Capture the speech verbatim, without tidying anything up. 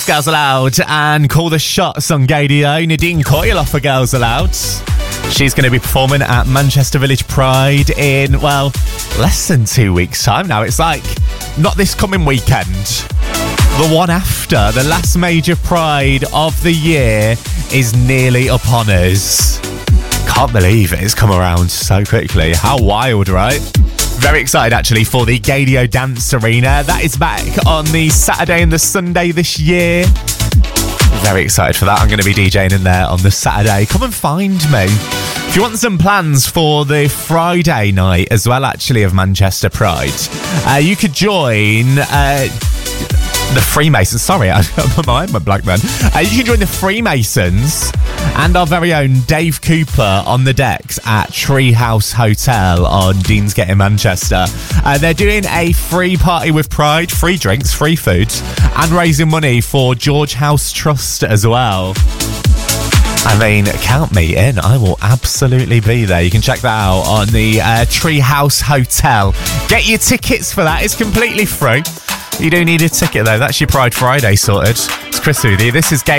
It's Girls Aloud and Call the Shots on Gadio. Nadine Coyle off for Girls Aloud. She's going to be performing at Manchester Village Pride in, well, less than two weeks' time now. It's like, not this coming weekend. The one after, the last major Pride of the year is nearly upon us. Can't believe it. It's come around so quickly. How wild, right? Very excited, actually, for the Gadio Dance Arena. That is back on the Saturday and the Sunday this year. Very excited for that. I'm going to be DJing in there on the Saturday. Come and find me. If you want some plans for the Friday night as well, actually, of Manchester Pride, uh, you could join... Uh, the Freemasons, sorry, I, my mind went blank then. Uh, you can join the Freemasons and our very own Dave Cooper on the decks at Treehouse Hotel on Deansgate in Manchester. Uh, they're doing a free party with Pride, free drinks, free food, and raising money for George House Trust as well. I mean, count me in. I will absolutely be there. You can check that out on the uh, Treehouse Hotel. Get your tickets for that. It's completely free. You do need a ticket, though. That's your Pride Friday sorted. It's Chris with you. This is Game.